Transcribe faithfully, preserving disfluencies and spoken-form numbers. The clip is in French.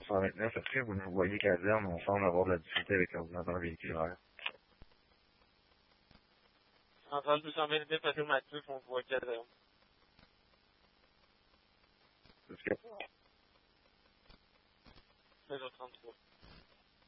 cent vingt-neuf, est-ce que vous nous voyez caserne, on semble avoir de la difficulté avec l'ordinateur véhiculaire? Centrale deux cent vingt-neuf affirmatif, on voit caserne. Est-ce que... seize heures trente-trois.